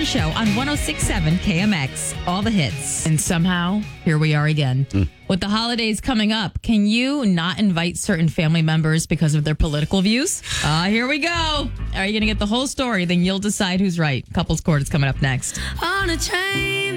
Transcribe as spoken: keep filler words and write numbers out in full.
Show on one oh six point seven K M X. All the hits. And somehow, here we are again. Mm. With the holidays coming up, can you not invite certain family members because of their political views? Uh, here we go. Are you going to get the whole story? Then you'll decide who's right. Couples Court is coming up next. On a train.